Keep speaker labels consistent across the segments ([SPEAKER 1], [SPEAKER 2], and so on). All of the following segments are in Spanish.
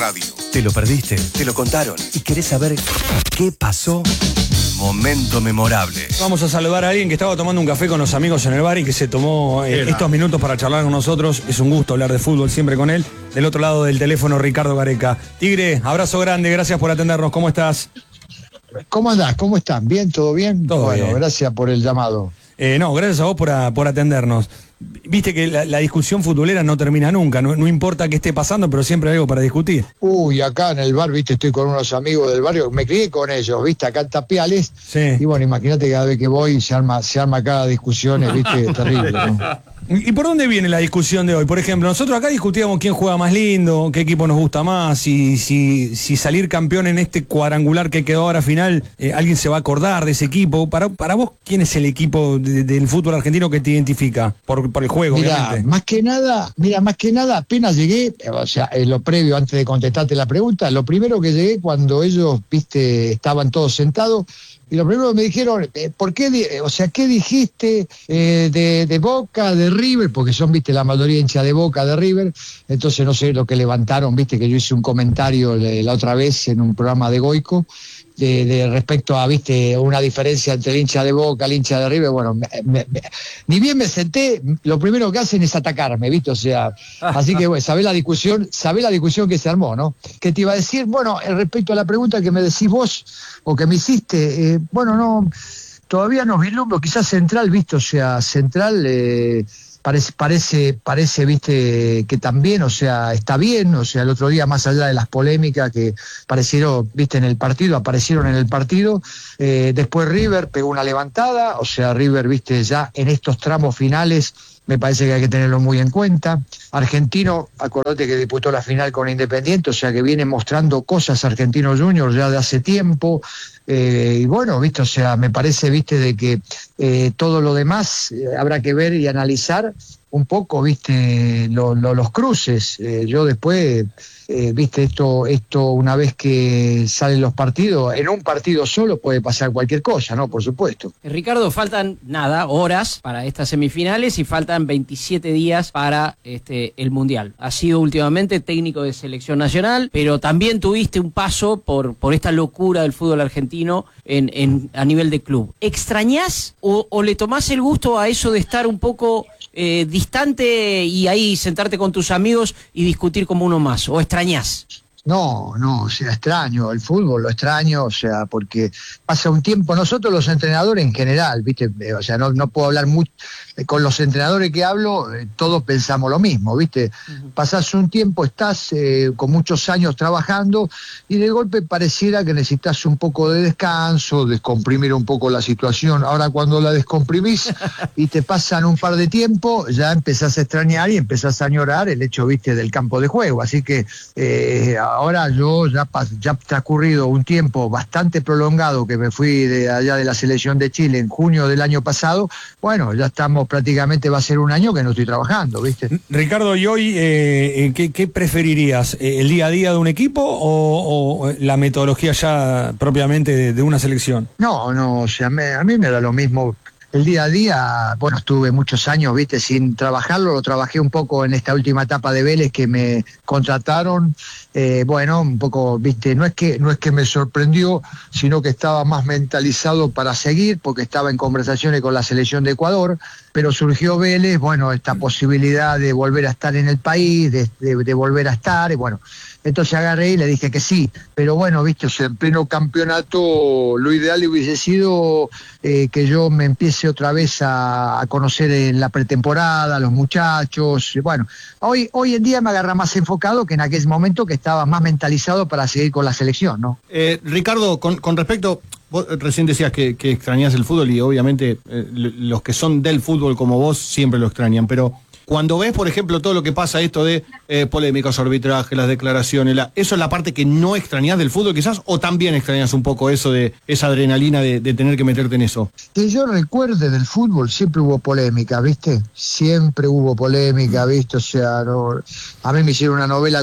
[SPEAKER 1] radio. ¿Te lo perdiste? ¿Te lo contaron? ¿Y querés saber qué pasó? Momento memorable.
[SPEAKER 2] Vamos a saludar a alguien que estaba tomando un café con los amigos en el bar y que se tomó estos minutos para charlar con nosotros. Es un gusto hablar de fútbol siempre con él. Del otro lado del teléfono, Ricardo Gareca. Tigre, abrazo grande, gracias por atendernos. ¿Cómo estás?
[SPEAKER 3] ¿Cómo andás? ¿Cómo están? ¿Bien? ¿Todo bien?
[SPEAKER 2] Todo
[SPEAKER 3] bueno,
[SPEAKER 2] bien.
[SPEAKER 3] Gracias por el llamado.
[SPEAKER 2] No, gracias a vos por atendernos. Viste que la discusión futbolera no termina nunca, no importa qué esté pasando, pero siempre hay algo para discutir.
[SPEAKER 3] Uy, acá en el bar, viste, estoy con unos amigos del barrio, me crié con ellos, viste, acá en Tapiales.
[SPEAKER 2] Sí.
[SPEAKER 3] Y bueno, imagínate que cada vez que voy se arma cada discusión, viste, terrible, ¿no?
[SPEAKER 2] ¿Y por dónde viene la discusión de hoy? Por ejemplo, nosotros acá discutíamos quién juega más lindo, qué equipo nos gusta más, si salir campeón en este cuadrangular que quedó ahora final, alguien se va a acordar de ese equipo. Para vos, ¿quién es el equipo del fútbol argentino que te identifica? Por el juego,
[SPEAKER 3] Mirá,
[SPEAKER 2] obviamente.
[SPEAKER 3] más que nada, apenas llegué, o sea, en lo previo, antes de contestarte la pregunta, lo primero que llegué cuando ellos, viste, estaban todos sentados, y lo primero que me dijeron, ¿por qué, qué dijiste de Boca, de River? Porque son, viste, la mayoría hincha de Boca, de River, entonces no sé lo que levantaron, viste, que yo hice un comentario la otra vez en un programa de Goico, de respecto a, viste, una diferencia entre el hincha de Boca, el hincha de River. Bueno, ni bien me senté, lo primero que hacen es atacarme, viste, o sea, así que bueno, sabés la discusión que se armó, ¿no? ¿Qué te iba a decir? Bueno, respecto a la pregunta que me decís vos, o que me hiciste, bueno, no, todavía no vislumbro, quizás Central, viste, o sea, Central parece, viste, que también, o sea, está bien, o sea, el otro día, más allá de las polémicas que aparecieron en el partido, después River pegó una levantada, o sea, River, viste, ya en estos tramos finales, me parece que hay que tenerlo muy en cuenta. Argentino, acordate que disputó la final con Independiente, o sea que viene mostrando cosas Argentino Junior ya de hace tiempo, y bueno, viste, o sea, me parece, viste, de que todo lo demás habrá que ver y analizar un poco, viste, los cruces. Yo después, viste, esto una vez que salen los partidos, en un partido solo puede pasar cualquier cosa, ¿no? Por supuesto.
[SPEAKER 4] Ricardo, faltan horas para estas semifinales y faltan 27 días para el Mundial. Has sido últimamente técnico de selección nacional, pero también tuviste un paso por esta locura del fútbol argentino a nivel de club. ¿Extrañás o le tomás el gusto a eso de estar un poco distante y ahí sentarte con tus amigos y discutir como uno más? ¿O extrañás?
[SPEAKER 3] No, o sea, extraño el fútbol, lo extraño, o sea, porque pasa un tiempo, nosotros los entrenadores en general, viste, o sea, no puedo hablar mucho, con los entrenadores que hablo, todos pensamos lo mismo, viste, pasás un tiempo, estás con muchos años trabajando y de golpe pareciera que necesitas un poco de descanso, descomprimir un poco la situación. Ahora cuando la descomprimís y te pasan un par de tiempo, ya empezás a extrañar y empezás a añorar el hecho, viste, del campo de juego, así que ahora yo ya ha transcurrido un tiempo bastante prolongado que me fui de allá de la selección de Chile en junio del año pasado. Bueno, ya estamos prácticamente, va a ser un año que no estoy trabajando, ¿viste?
[SPEAKER 2] Ricardo, ¿y hoy qué preferirías? ¿El día a día de un equipo o la metodología ya propiamente de una selección?
[SPEAKER 3] No, o sea, a mí me da lo mismo. El día a día, bueno, estuve muchos años, viste, sin trabajarlo, lo trabajé un poco en esta última etapa de Vélez que me contrataron, bueno, un poco, viste, no es que me sorprendió, sino que estaba más mentalizado para seguir, porque estaba en conversaciones con la selección de Ecuador, pero surgió Vélez, bueno, esta posibilidad de volver a estar en el país, de volver a estar, y bueno, entonces agarré y le dije que sí, pero bueno, viste, o sea, en pleno campeonato lo ideal hubiese sido que yo me empiece otra vez a conocer en la pretemporada, a los muchachos, bueno, hoy en día me agarra más enfocado que en aquel momento que estaba más mentalizado para seguir con la selección, ¿no?
[SPEAKER 5] Ricardo, con respecto, vos recién decías que extrañás el fútbol y obviamente los que son del fútbol como vos siempre lo extrañan, pero cuando ves, por ejemplo, todo lo que pasa, esto de polémicas, arbitraje, las declaraciones, ¿eso es la parte que no extrañás del fútbol quizás? ¿O también extrañas un poco eso de esa adrenalina de tener que meterte en eso?
[SPEAKER 3] Que yo recuerde del fútbol, siempre hubo polémica, ¿viste? Siempre hubo polémica, ¿viste? O sea, no, a mí me hicieron una novela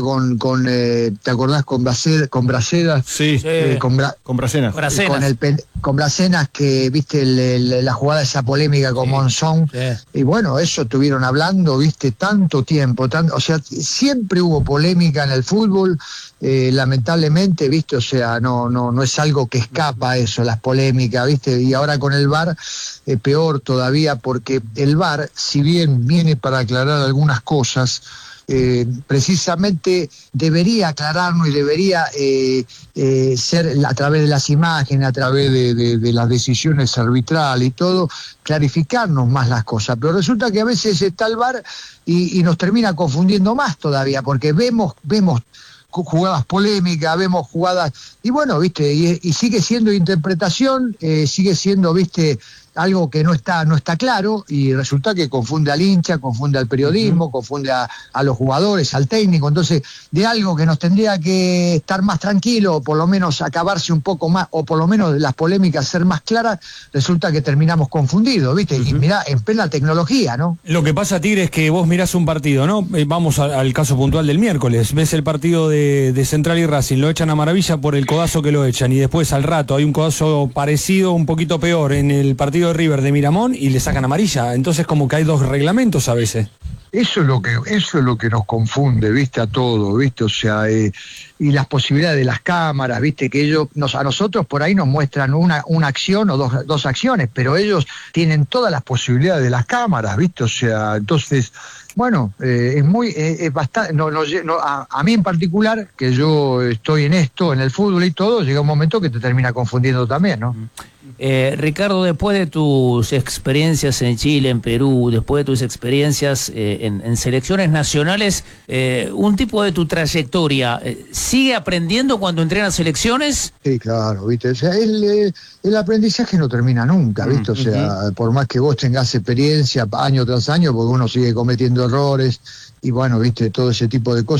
[SPEAKER 3] ¿te acordás? Con Bracedas.
[SPEAKER 5] Sí, con Bracenas.
[SPEAKER 3] Con Bracenas, que, ¿viste? La jugada esa polémica con Monzón. Sí. Y bueno, eso estuvieron hablando, viste, tanto tiempo, o sea, siempre hubo polémica en el fútbol, lamentablemente, viste, o sea, no es algo que escapa a eso, las polémicas, viste, y ahora con el VAR, peor todavía, porque el VAR, si bien viene para aclarar algunas cosas, precisamente debería aclararnos y debería ser a través de las imágenes, a través de las decisiones arbitrales y todo, clarificarnos más las cosas. Pero resulta que a veces está el VAR y nos termina confundiendo más todavía, porque vemos jugadas polémicas, vemos jugadas, y bueno, viste, y sigue siendo interpretación, sigue siendo, viste, algo que no está claro, y resulta que confunde al hincha, confunde al periodismo, confunde a los jugadores, al técnico. Entonces, de algo que nos tendría que estar más tranquilo, o por lo menos acabarse un poco más, o por lo menos las polémicas ser más claras, resulta que terminamos confundidos, ¿viste? Y mirá, en plena tecnología, ¿no?
[SPEAKER 2] Lo que pasa, Tigre, es que vos mirás un partido, ¿no? Vamos al caso puntual del miércoles. Ves el partido de Central y Racing, lo echan a maravilla por el codazo que lo echan, y después al rato hay un codazo parecido, un poquito peor, en el partido de River de Miramón, y le sacan amarilla. Entonces como que hay dos reglamentos a veces.
[SPEAKER 3] Eso es lo que nos confunde, viste, a todo, viste, o sea, y las posibilidades de las cámaras, viste, que a nosotros por ahí nos muestran una acción o dos acciones, pero ellos tienen todas las posibilidades de las cámaras, viste, o sea, entonces, bueno, es bastante, a mí en particular, que yo estoy en esto, en el fútbol y todo, llega un momento que te termina confundiendo también, ¿no?
[SPEAKER 6] Ricardo, después de tus experiencias en Chile, en Perú, después de tus experiencias en selecciones nacionales, un tipo de tu trayectoria, ¿sigue aprendiendo cuando entrena selecciones?
[SPEAKER 3] Sí, claro, viste, o sea, el aprendizaje no termina nunca, viste, o sea, por más que vos tengas experiencia año tras año, porque uno sigue cometiendo errores, y bueno, viste, todo ese tipo de cosas.